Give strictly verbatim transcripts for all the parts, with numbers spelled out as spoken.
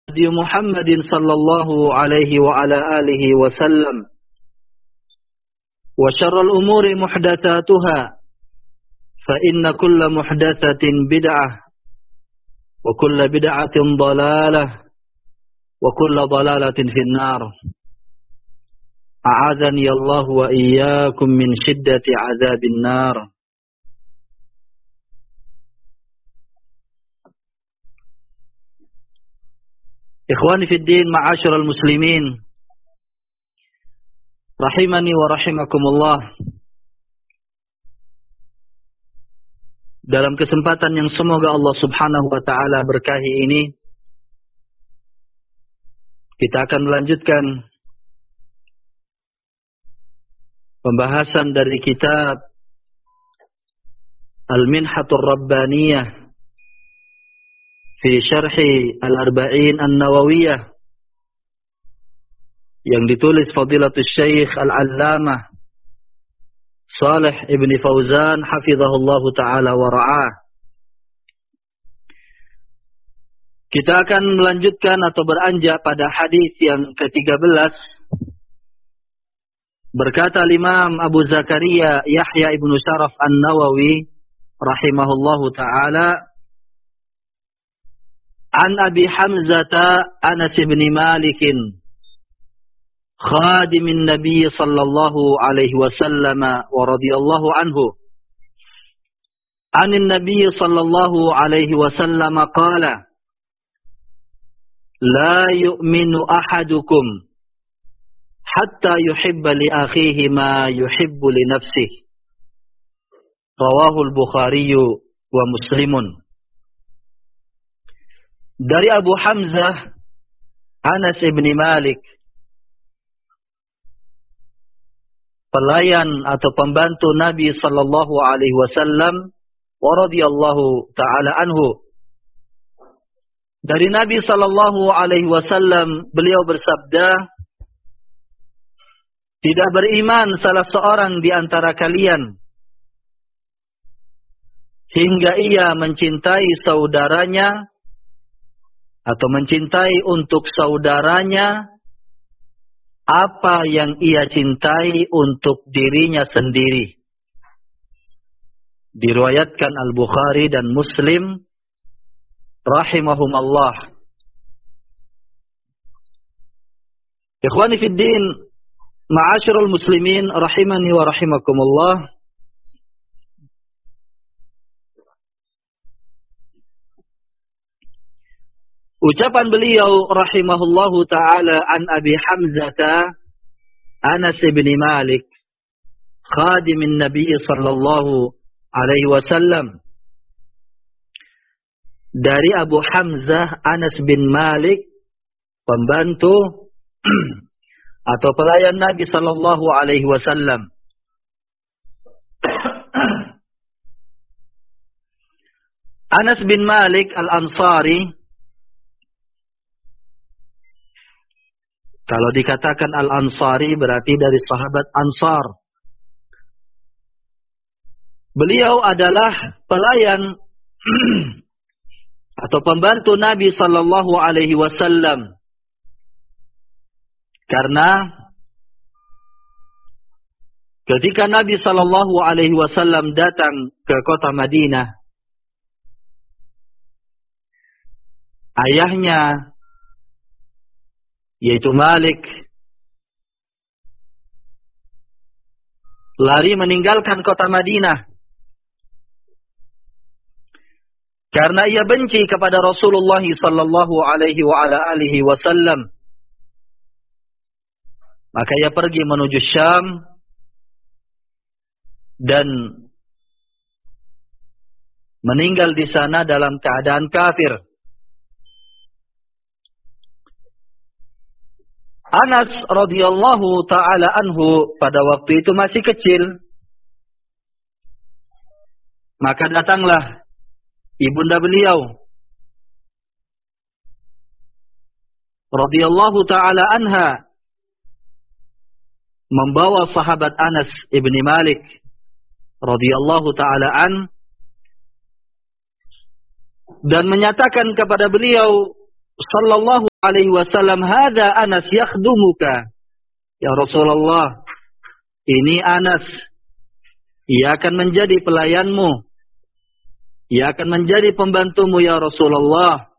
هدي محمد صلى الله عليه وعلى آله وسلم وشر الأمور محدثاتها فإن كل محدثة بدعة وكل بدعة ضلالة وكل ضلالة في النار أعاذني الله وإياكم من شدة عذاب النار. Ikhwani fid din, ma'asyiral muslimin, rahimani wa rahimakumullah. Dalam kesempatan yang semoga Allah Subhanahu wa taala berkahi ini, kita akan melanjutkan pembahasan dari kitab Al-Minhatur Rabbaniyah fi Syarhi Al-Arba'in An-Nawawiyah yang ditulis Fadilatul Syekh Al-Allamah Shalih Ibn Fauzan hafizahullahu taala wa ra'ah. Kita akan melanjutkan atau beranjak pada hadis yang ketiga belas. Berkata Imam Abu Zakaria Yahya Ibn Sharaf An-Nawawi rahimahullahu taala, An Abi Hamzata Anas bin Malik khadimin Nabi sallallahu alaihi wasallam wa radhiyallahu anhu Anin Nabi sallallahu alaihi wasallam qala La yu'minu ahadukum hatta yuhibba li akhihi ma yuhibbu li nafsihi. Rawahul Bukhari wa Muslimun. Dari Abu Hamzah Anas bin Malik, pelayan atau pembantu Nabi sallallahu alaihi wasallam wa radhiyallahu taala anhu. Dari Nabi sallallahu alaihi wasallam beliau bersabda, tidak beriman salah seorang di antara kalian hingga ia mencintai saudaranya atau mencintai untuk saudaranya apa yang ia cintai untuk dirinya sendiri. Diriwayatkan Al-Bukhari dan Muslim rahimahumallah. Ikhwani fid din, ma'asyiral muslimin rahimani wa rahimakumullah. Ucapan beliau rahimahullahu taala an Abi Hamzata Anas bin Malik khadimin Nabi sallallahu alaihi wasallam, dari Abu Hamzah Anas bin Malik, pembantu atau pelayan Nabi sallallahu alaihi wasallam. Anas bin Malik Al-Ansari, kalau dikatakan Al-Ansari berarti dari sahabat Ansar. Beliau adalah pelayan atau pembantu Nabi sallallahu alaihi wasallam. Karena ketika Nabi sallallahu alaihi wasallam datang ke kota Madinah, ayahnya yaitu Malik lari meninggalkan kota Madinah karena ia benci kepada Rasulullah sallallahu alaihi wa ala alihi wasallam. Maka ia pergi menuju Syam dan meninggal di sana dalam keadaan kafir. Anas radhiyallahu taala anhu pada waktu itu masih kecil. Maka datanglah ibunda beliau radhiyallahu taala anha membawa sahabat Anas ibni Malik radhiyallahu taala an dan menyatakan kepada beliau sallallahu alaihi wasallam, "Hadza Anas yakhdumuka." Ya Rasulullah, ini Anas, ia akan menjadi pelayanmu, ia akan menjadi pembantumu ya Rasulullah.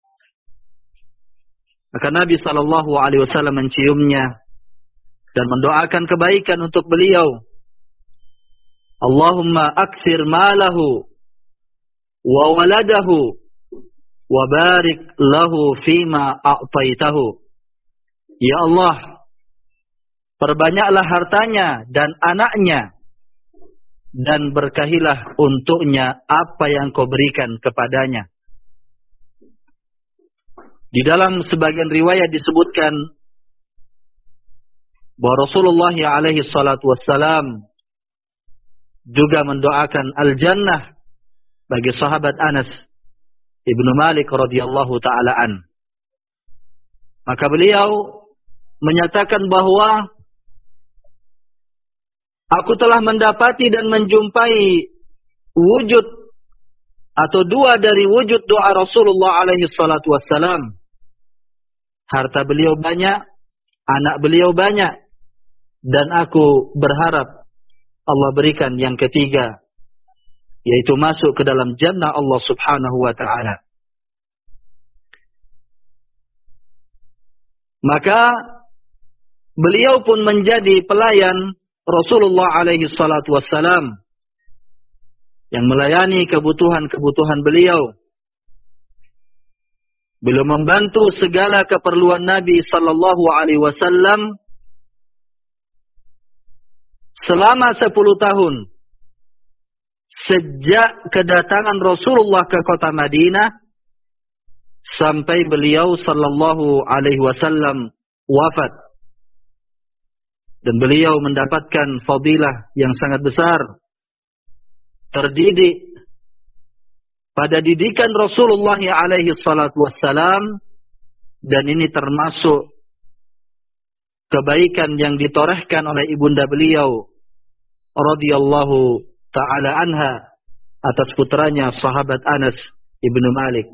Maka Nabi sallallahu alaihi wasallam menciumnya dan mendoakan kebaikan untuk beliau. Allahumma aktsir malahu wa waladahu wa barik lahu fima a'taitahu. Ya Allah, perbanyaklah hartanya dan anaknya, dan berkahilah untuknya apa yang kau berikan kepadanya. Di dalam sebagian riwayat disebutkan bahwa Rasulullah alaihi salatu wassalam juga mendoakan al-jannah bagi sahabat Anas ibnu Malik radhiyallahu ta'ala an. Maka beliau menyatakan bahwa aku telah mendapati dan menjumpai wujud atau dua dari wujud doa Rasulullah alaihi salatu wassalam. Harta beliau banyak, anak beliau banyak, dan aku berharap Allah berikan yang ketiga, yaitu masuk ke dalam jannah Allah subhanahu wa ta'ala. Maka beliau pun menjadi pelayan Rasulullah alaihi salatu wassalam, yang melayani kebutuhan-kebutuhan beliau. Beliau membantu segala keperluan Nabi sallallahu alaihi wasallam selama sepuluh tahun. Sejak kedatangan Rasulullah ke kota Madinah sampai beliau sallallahu alaihi wasallam wafat. Dan beliau mendapatkan fadilah yang sangat besar. Terdidik pada didikan Rasulullah alaihi salatu wassalam, dan ini termasuk kebaikan yang ditorehkan oleh ibunda beliau radhiyallahu ta'ala anha atas putranya sahabat Anas ibnu Malik.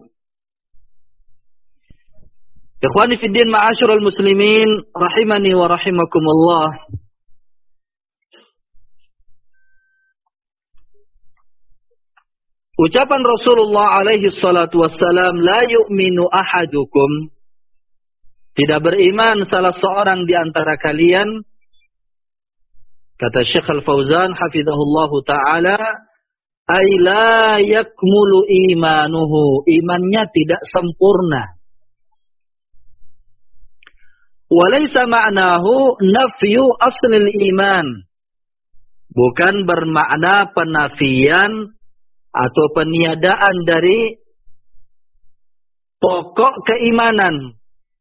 Ikhwani fid din, ma'asyiral muslimin rahimani wa rahimakumullah. Ucapan Rasulullah alaihi salatu wassalam, la yu'minu ahadukum, tidak beriman salah seorang di antara kalian. Kata Syekh Al-Fauzan hafizahullahu ta'ala, ay la yakmulu imanuhu, imannya tidak sempurna. Walaysa ma'nahu nafyu aslil iman, bukan bermakna penafian atau peniadaan dari pokok keimanan.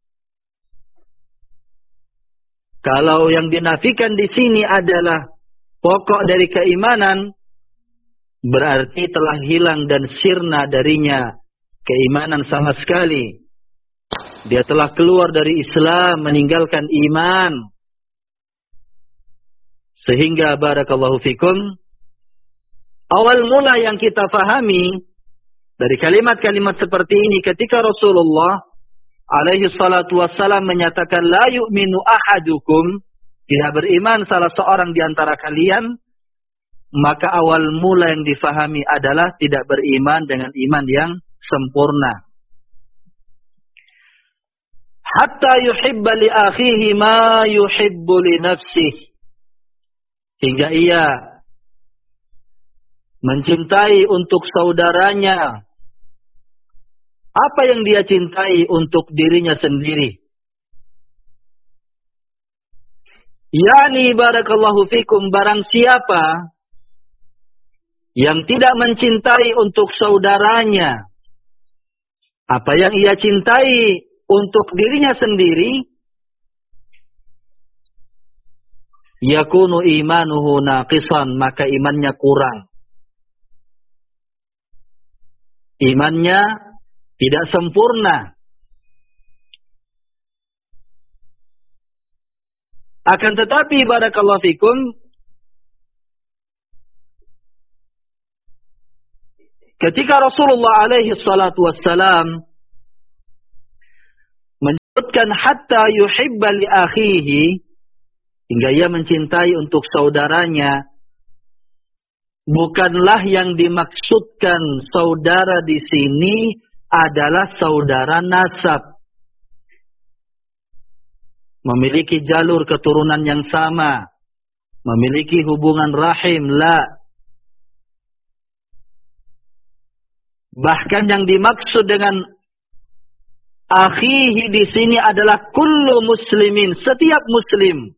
Kalau yang dinafikan di sini adalah pokok dari keimanan, berarti telah hilang dan sirna darinya keimanan sama sekali. Dia telah keluar dari Islam, meninggalkan iman. Sehingga barakallahu fikum, awal mula yang kita fahami dari kalimat-kalimat seperti ini ketika Rasulullah alaihi salatu wassalam menyatakan la yu'minu ahadukum, tidak beriman salah seorang di antara kalian, maka awal mula yang difahami adalah tidak beriman dengan iman yang sempurna. Hatta yuhibba li akhihi ma yuhibbu li nafsihi, hingga ia mencintai untuk saudaranya apa yang dia cintai untuk dirinya sendiri. Yani barakallahu fikum, barang siapa yang tidak mencintai untuk saudaranya apa yang ia cintai untuk dirinya sendiri, yakunu imanuhu naqisan, maka imannya kurang. Imannya tidak sempurna. Akan tetapi barakallahu fikum, ketika Rasulullah alaihi salatu wassalam disebutkan hatta yuhibba li akhihi, hingga ia mencintai untuk saudaranya, bukanlah yang dimaksudkan saudara di sini adalah saudara nasab, memiliki jalur keturunan yang sama, memiliki hubungan rahim, la. Bahkan yang dimaksud dengan akhihi di sini adalah kullu muslimin, setiap muslim.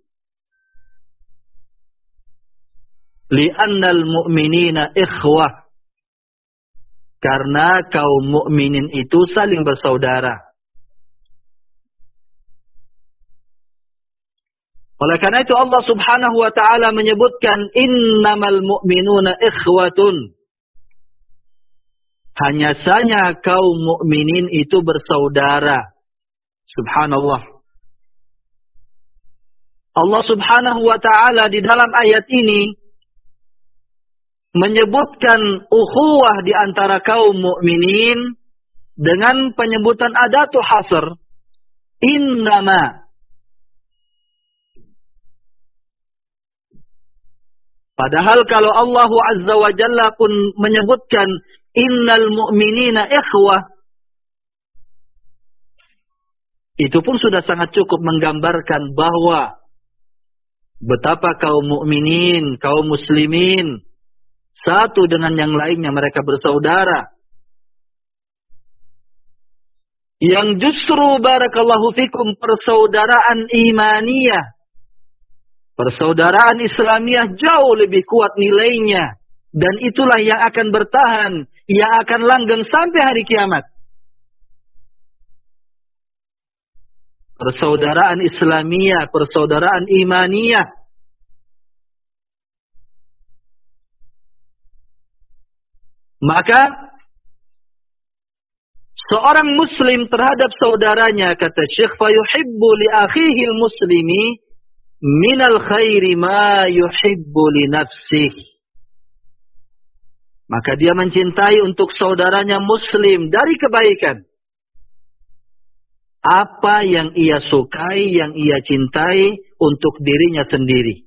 Li'annal mu'minina ikhwah, karena kaum mukminin itu saling bersaudara. Oleh karena itu Allah Subhanahu wa taala menyebutkan innamal mu'minuna ikhwatun. Hanya saja kaum mukminin itu bersaudara. Subhanallah. Allah Subhanahu wa taala di dalam ayat ini menyebutkan ukhuwah di antara kaum mukminin dengan penyebutan adatu hasr, innama. Padahal kalau Allah Azza wa Jalla pun menyebutkan innal mu'minina ikhwah, itu pun sudah sangat cukup menggambarkan bahwa betapa kaum mukminin, kaum muslimin satu dengan yang lainnya, mereka bersaudara. Yang justru barakallahu fikum persaudaraan imaniyah, persaudaraan Islamiyah jauh lebih kuat nilainya. Dan itulah yang akan bertahan, yang akan langgeng sampai hari kiamat. Persaudaraan Islamiyah, persaudaraan imaniyah. Maka seorang muslim terhadap saudaranya, kata Syekh, fayuhibbu li akhihi al-muslimi minal khairi ma yuhibbu li nafsihi. Maka dia mencintai untuk saudaranya muslim dari kebaikan apa yang ia sukai, yang ia cintai untuk dirinya sendiri.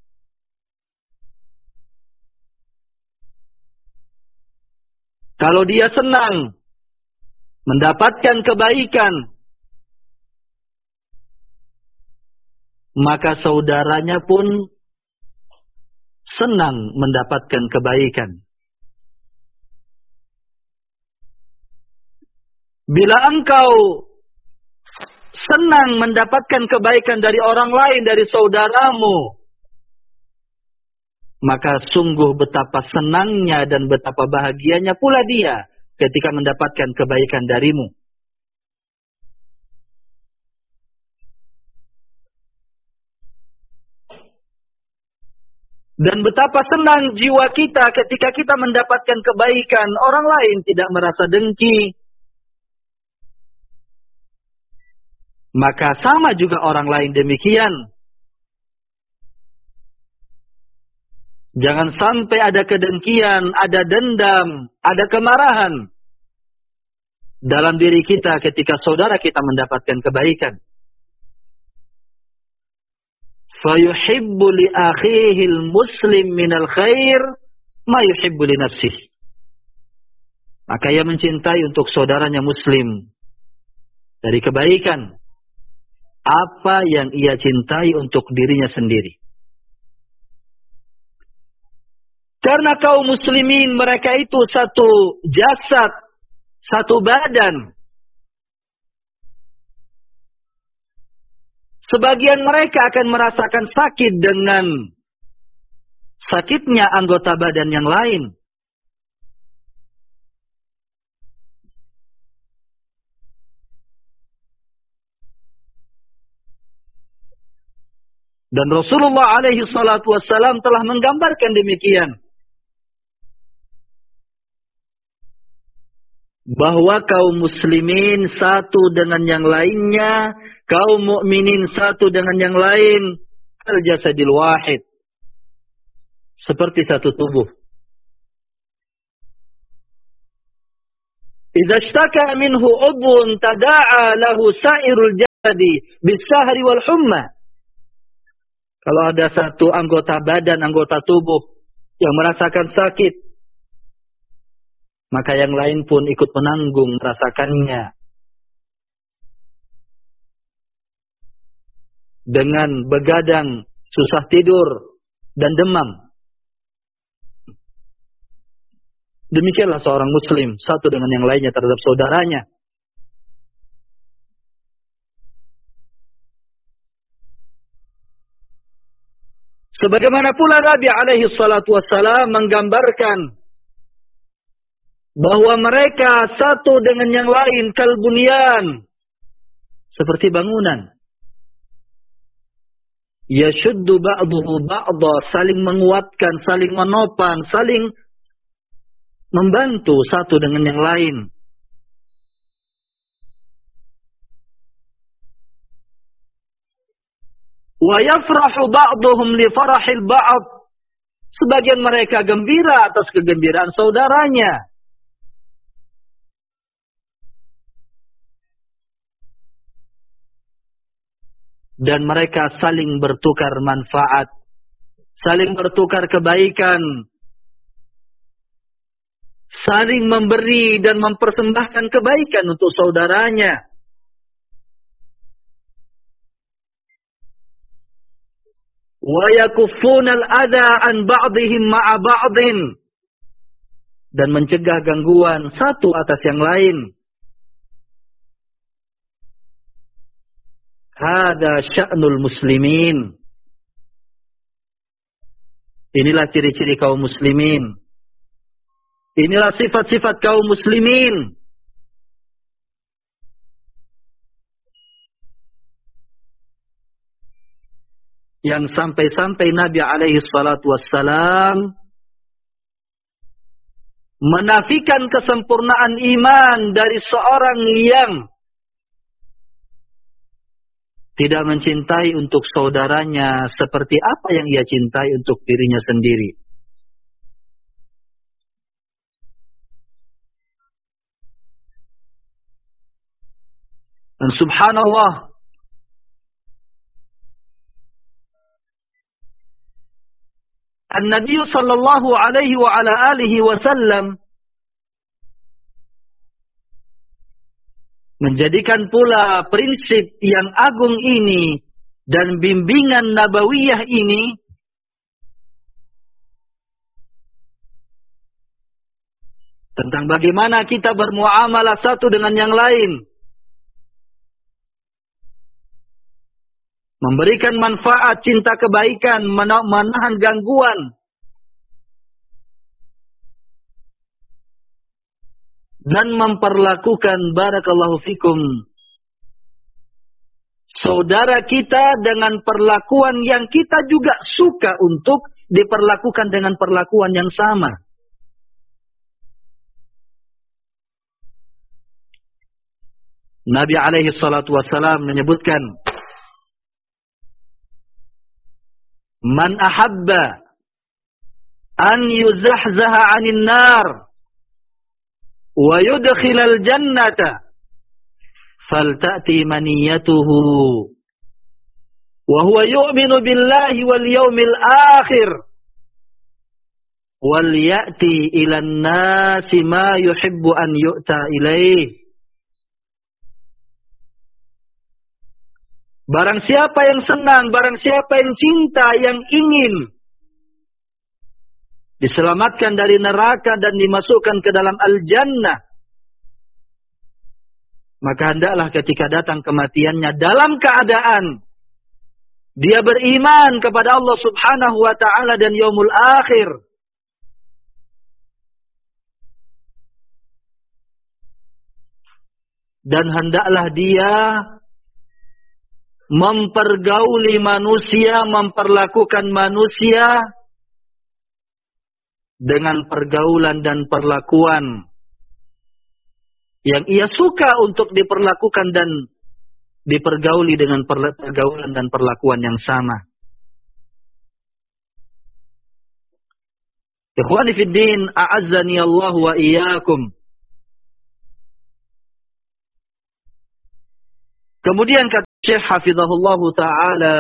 Kalau dia senang mendapatkan kebaikan, maka saudaranya pun senang mendapatkan kebaikan. Bila engkau senang mendapatkan kebaikan dari orang lain, dari saudaramu, maka sungguh betapa senangnya dan betapa bahagianya pula dia ketika mendapatkan kebaikan darimu. Dan betapa senang jiwa kita ketika kita mendapatkan kebaikan orang lain, tidak merasa dengki. Maka sama juga orang lain demikian. Jangan sampai ada kedengkian, ada dendam, ada kemarahan dalam diri kita ketika saudara kita mendapatkan kebaikan. Fayuhibbu li akhihi al-muslim minal khair ma yuhibbu li nafsihi. Maka ia mencintai untuk saudaranya muslim dari kebaikan apa yang ia cintai untuk dirinya sendiri. Karena kaum muslimin mereka itu satu jasad, satu badan. Sebagian mereka akan merasakan sakit dengan sakitnya anggota badan yang lain. Dan Rasulullah alaihi salatu wassalam telah menggambarkan demikian. Bahwa kaum muslimin satu dengan yang lainnya, kaum mukminin satu dengan yang lain, al-jasadil wahid. Seperti satu tubuh. Idza ishtaka minhu udhun tada'a lahu sa'irul jasadi bisahri wal humma. Kalau ada satu anggota badan, anggota tubuh yang merasakan sakit, maka yang lain pun ikut menanggung merasakannya. Dengan begadang, susah tidur, dan demam. Demikianlah seorang muslim, satu dengan yang lainnya terhadap saudaranya. Sebagaimana pula Nabi alaihi salatu wassalam menggambarkan bahwa mereka satu dengan yang lain kalbunyan, seperti bangunan. Yashuddu ba'duhu ba'da, saling menguatkan, saling menopang, saling membantu satu dengan yang lain. Wa yafrahu ba'duhum li farahil ba'd, sebagian mereka gembira atas kegembiraan saudaranya. Dan mereka saling bertukar manfaat, saling bertukar kebaikan, saling memberi dan mempersembahkan kebaikan untuk saudaranya. Wa yakuffuna al-adha an ba'dihim ma'a ba'din, dan mencegah gangguan satu atas yang lain. Hada sya'nul muslimin. Inilah ciri-ciri kaum muslimin. Inilah sifat-sifat kaum muslimin. Yang sampai-sampai Nabi alaihi salatu wassalam menafikan kesempurnaan iman dari seorang yang tidak mencintai untuk saudaranya seperti apa yang ia cintai untuk dirinya sendiri. Dan subhanallah, An-Nabi sallallahu alaihi wa ala alihi wasallam menjadikan pula prinsip yang agung ini dan bimbingan nabawiyah ini tentang bagaimana kita bermuamalah satu dengan yang lain, memberikan manfaat, cinta kebaikan, menahan gangguan, dan memperlakukan barakallahu fikum saudara kita dengan perlakuan yang kita juga suka untuk diperlakukan dengan perlakuan yang sama. Nabi alaihi salatu wassalam menyebutkan, man ahabba an yuzahzaha 'anil nar wa yudkhilal jannata falta'ti maniyatuhu wa huwa yu'minu billahi wal yawmil akhir wal ya'ti ilan nasi ma yuhibbu an yu'ta ilaih. Barang siapa yang senang, barang siapa yang cinta, yang ingin diselamatkan dari neraka dan dimasukkan ke dalam al-jannah, maka hendaklah ketika datang kematiannya dalam keadaan dia beriman kepada Allah subhanahu wa ta'ala dan yaumul akhir. Dan hendaklah dia mempergauli manusia, memperlakukan manusia dengan pergaulan dan perlakuan yang ia suka untuk diperlakukan dan dipergauli dengan pergaulan dan perlakuan yang sama. Ikhwani fid din, a'azzani Allah wa iyyakum. Kemudian kata Syekh hafizahullah taala,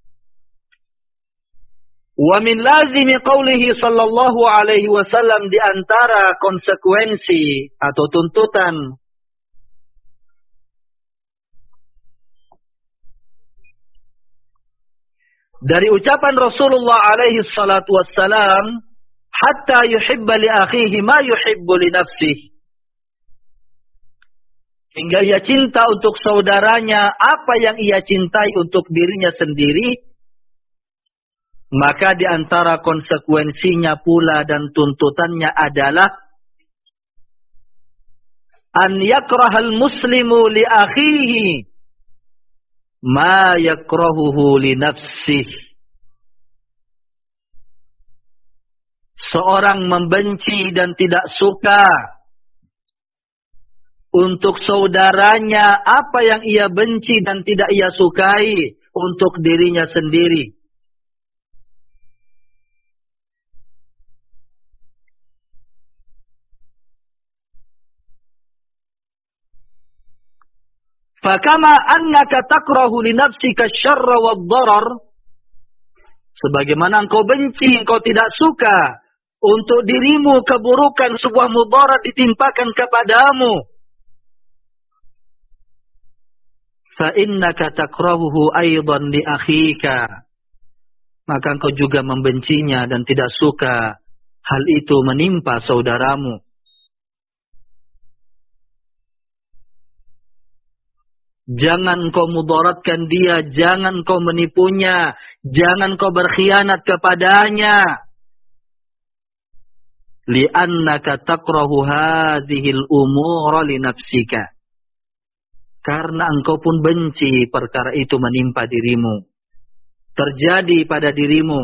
wa min lazimi qawlihi sallallahu alaihi wasallam, di antara konsekuensi atau tuntutan dari ucapan Rasulullah alaihi salatu wassalam, hatta yuhibba li akhihi ma yuhibbu li nafsihi, hingga ia cinta untuk saudaranya apa yang ia cintai untuk dirinya sendiri. Maka di antara konsekuensinya pula dan tuntutannya adalah an yakrahal muslimu li akhihi ma yakrahuhu li nafsihi. Seorang membenci dan tidak suka untuk saudaranya apa yang ia benci dan tidak ia sukai untuk dirinya sendiri. Fakama annaka takrahu li nafsika syarra wad-darar, sebagaimana engkau benci, engkau tidak suka untuk dirimu keburukan, sebuah mudarat ditimpakan kepadamu, fa innaka takrahuhu aidan li akhika, maka engkau juga membencinya dan tidak suka hal itu menimpa saudaramu. Jangan kau mudaratkan dia, jangan kau menipunya, jangan kau berkhianat kepadanya. Li'annaka takrahu hadhil umura li nafsika. Karena engkau pun benci perkara itu menimpa dirimu, terjadi pada dirimu.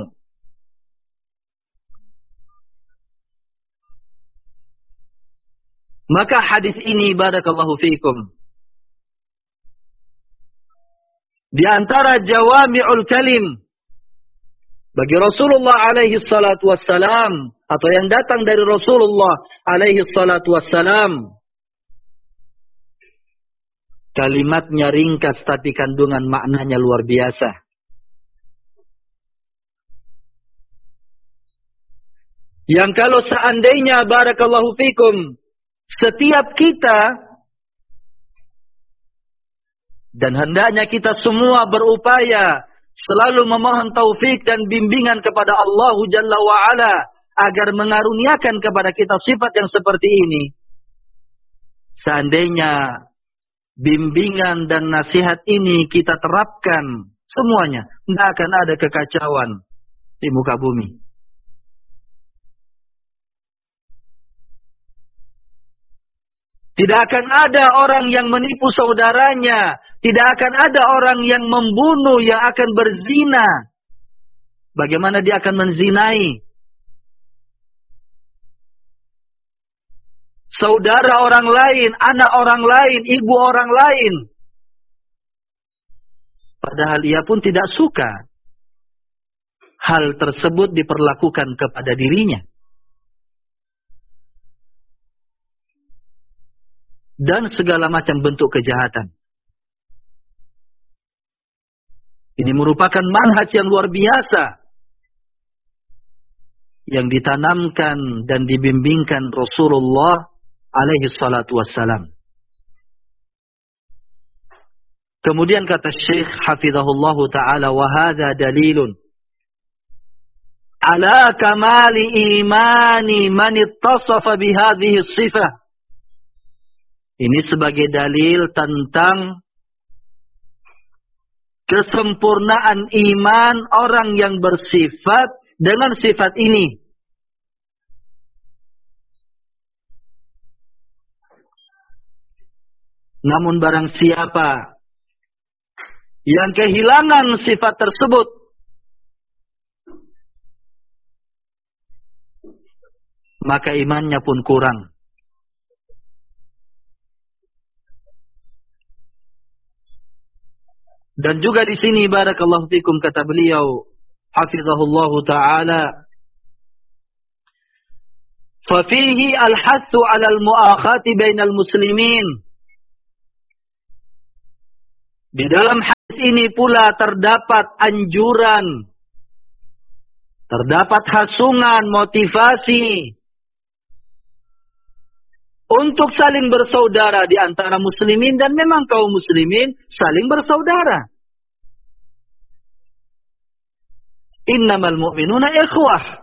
Maka hadis ini, barakallahu fiikum, di antara jawami'ul kalim bagi Rasulullah alaihi salatu wassalam, atau yang datang dari Rasulullah alaihi salatu wassalam. Kalimatnya ringkas tapi kandungan maknanya luar biasa. Yang kalau seandainya, barakallahu fikum, setiap kita, dan hendaknya kita semua berupaya selalu memohon taufik dan bimbingan kepada Allah Jalla wa'ala agar mengaruniakan kepada kita sifat yang seperti ini. Seandainya bimbingan dan nasihat ini kita terapkan semuanya, tidak akan ada kekacauan di muka bumi. Tidak akan ada orang yang menipu saudaranya. Tidak akan ada orang yang membunuh, yang akan berzina. Bagaimana dia akan menzinai saudara orang lain, anak orang lain, ibu orang lain, padahal ia pun tidak suka hal tersebut diperlakukan kepada dirinya. Dan segala macam bentuk kejahatan. Ini merupakan manhaj yang luar biasa yang ditanamkan dan dibimbingkan Rasulullah alaihi salatu wassalam. Kemudian kata Syekh hafizahullahu ta'ala, wa hadha dalilun ala kamali imani man ittasafa bihadhihi sifah. Ini sebagai dalil tentang kesempurnaan iman orang yang bersifat dengan sifat ini. Namun barang siapa yang kehilangan sifat tersebut, maka imannya pun kurang. Dan juga di sini, barakallahu fikum, kata beliau hafizahullahu ta'ala, fa fihi al-hathu 'ala al-mu'akhati bainal muslimin. Di dalam ini pula terdapat anjuran, terdapat hasungan, motivasi untuk saling bersaudara di antara muslimin, dan memang kaum muslimin saling bersaudara. Innamal mu'minuna ikhwah.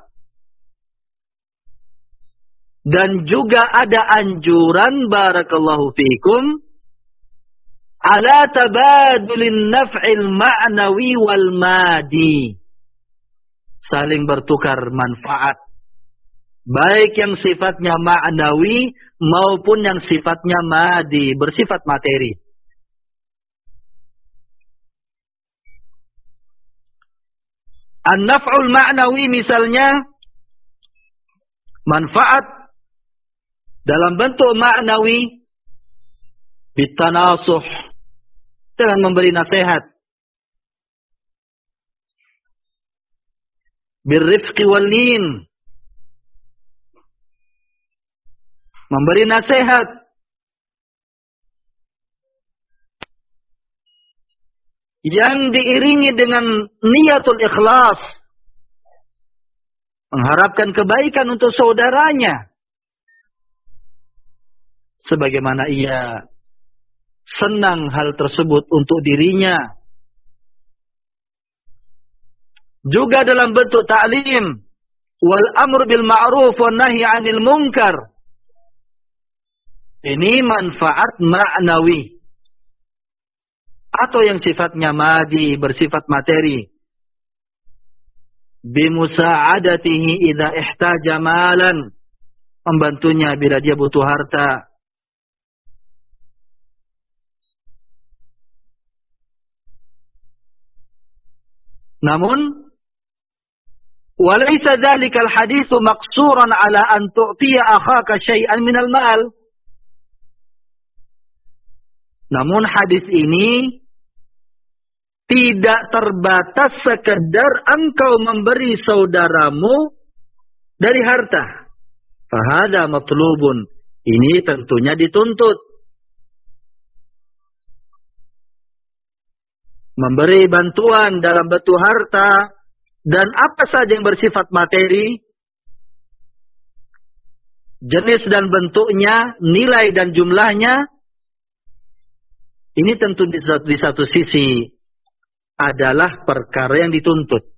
Dan juga ada anjuran, barakallahu fikum, ala tabadulin naf'il ma'nawi wal madi. Saling bertukar manfaat, baik yang sifatnya ma'nawi maupun yang sifatnya madi, bersifat materi. An-naf'ul ma'nawi misalnya, manfaat dalam bentuk ma'nawi, bitanasuh, dengan memberi nasihat, birrifqi wal lin, memberi nasihat yang diiringi dengan niyatul ikhlas, mengharapkan kebaikan untuk saudaranya, sebagaimana ia senang hal tersebut untuk dirinya. Juga dalam bentuk ta'lim, wal amr bil ma'ruf wan nahy 'anil munkar. Ini manfaat ma'nawi atau yang sifatnya madi, bersifat materi. Bimusa'adatihi idza ihtaja malan, membantunya bila dia butuh harta. Namun walaysa dzalikal haditsu maqsuran ala an tu'tiya akhaka syai'an minal mal. Namun hadis ini tidak terbatas sekedar engkau memberi saudaramu dari harta. Fahada matlubun. Ini tentunya dituntut. Memberi bantuan dalam bentuk harta dan apa saja yang bersifat materi, jenis dan bentuknya, nilai dan jumlahnya, ini tentu di satu, di satu sisi adalah perkara yang dituntut.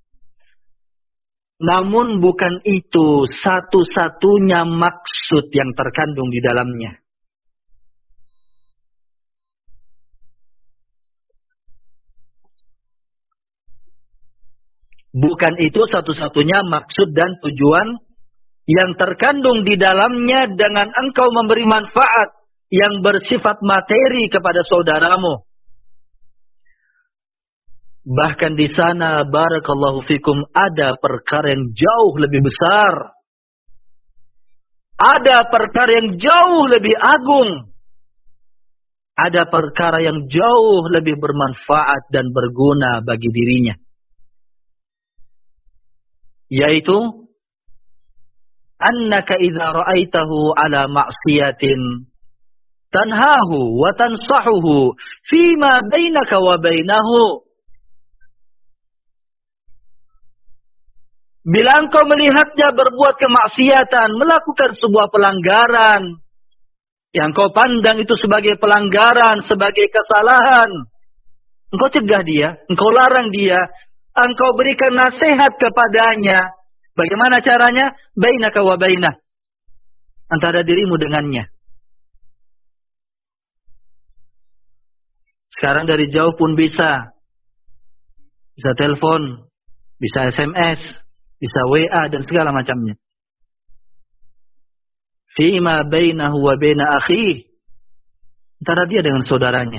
Namun bukan itu satu-satunya maksud yang terkandung di dalamnya. Bukan itu satu-satunya maksud dan tujuan yang terkandung di dalamnya dengan engkau memberi manfaat yang bersifat materi kepada saudaramu. Bahkan di sana, barakallahu fikum, ada perkara yang jauh lebih besar. Ada perkara yang jauh lebih agung. Ada perkara yang jauh lebih bermanfaat dan berguna bagi dirinya. Yaitu annaka idza ra'aitahu ala ma'siyatin tanhahu wa tansahuhu fima bainaka wa bainahu. Bila engkau melihatnya berbuat kemaksiatan, melakukan sebuah pelanggaran yang kau pandang itu sebagai pelanggaran, sebagai kesalahan, engkau cegah dia, engkau larang dia, engkau berikan nasihat kepadanya. Bagaimana caranya? Bainaka wa bainah. Antara dirimu dengannya. Sekarang dari jauh pun bisa. Bisa telepon, bisa S M S, bisa W A dan segala macamnya. Fima bainahu wa baina akhihi. Antara dia dengan saudaranya.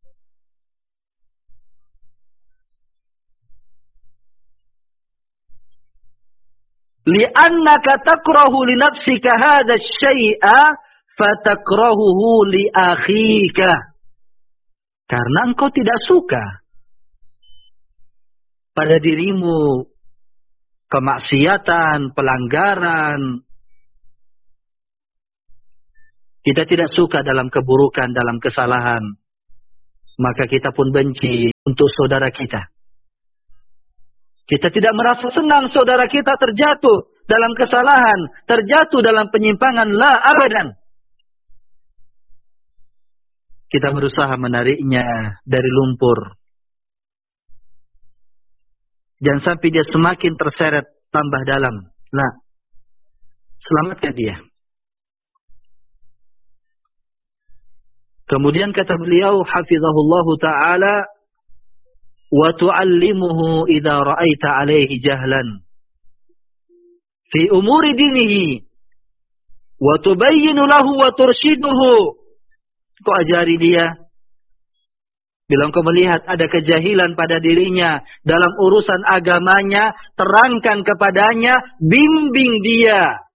Li'annaka takrahu li nafsika hadha asy-syai'a fatakrahuhu li akhika. Karena engkau tidak suka pada dirimu kemaksiatan, pelanggaran. Kita tidak suka dalam keburukan, dalam kesalahan. Maka kita pun benci untuk saudara kita. Kita tidak merasa senang saudara kita terjatuh dalam kesalahan, terjatuh dalam penyimpangan, la abadan. Kita berusaha menariknya dari lumpur. Jangan sampai dia semakin terseret tambah dalam. La. Selamatkan dia. Kemudian kata beliau, hafizahullahu ta'ala, wa tu'allimuhu idza ra'aita 'alaihi jahlan fi umuri dinihi wa tubayyinu lahu wa turshiduhu. Kau ajari dia. Bila engkau melihat ada kejahilan pada dirinya dalam urusan agamanya, terangkan kepadanya, bimbing dia.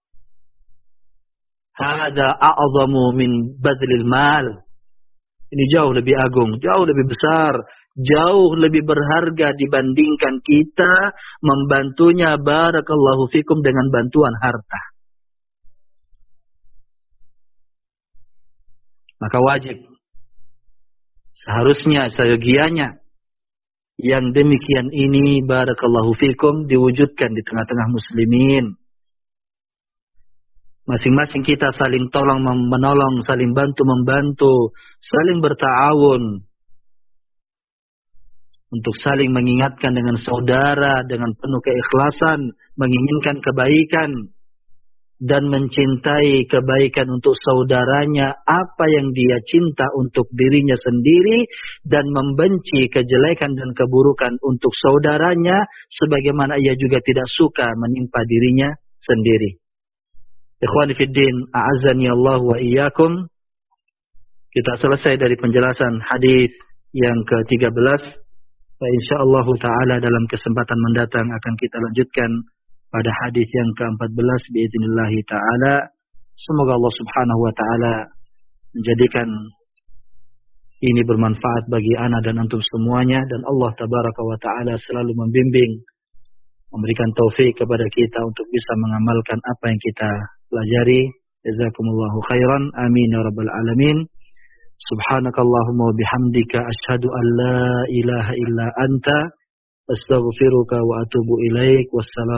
Hada a'zamu min badlil mal. Ini jauh lebih agung, jauh lebih besar, jauh lebih berharga dibandingkan kita membantunya, barakallahu fikum, dengan bantuan harta. Maka wajib, seharusnya, seyogianya, yang demikian ini, barakallahu fikum, diwujudkan di tengah-tengah muslimin. Masing-masing kita saling tolong menolong, saling bantu membantu, saling berta'awun, untuk saling mengingatkan dengan saudara, dengan penuh keikhlasan, menginginkan kebaikan, dan mencintai kebaikan untuk saudaranya, apa yang dia cinta untuk dirinya sendiri, dan membenci kejelekan dan keburukan untuk saudaranya, sebagaimana ia juga tidak suka menimpa dirinya sendiri. Ikhwani fiddin, a'azzani Allah wa iyyakum. Kita selesai dari penjelasan hadis yang ke tiga belas. Insyaallah ta'ala dalam kesempatan mendatang akan kita lanjutkan pada hadis yang ke empat belas biiznillah ta'ala. Semoga Allah subhanahu wa ta'ala menjadikan ini bermanfaat bagi ana dan antum semuanya, dan Allah tabaraka wa ta'ala selalu membimbing, memberikan taufik kepada kita untuk bisa mengamalkan apa yang kita pelajari. Jazakumullahu khairan, amin ya rabbal alamin. Subhanakallahumma wa bihamdika asyhadu an la ilaha illa anta astaghfiruka wa atubu ilaik. Wassalam.